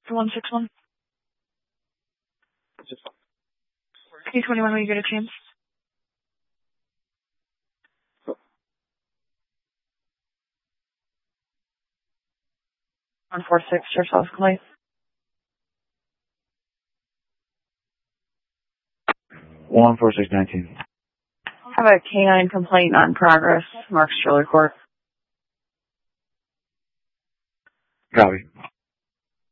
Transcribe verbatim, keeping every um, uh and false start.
For one six one. P twenty-one, will you get a chance? one four six, your South Clay. one four six nineteen. Have a canine complaint on progress. Mark Stroller Court. Copy.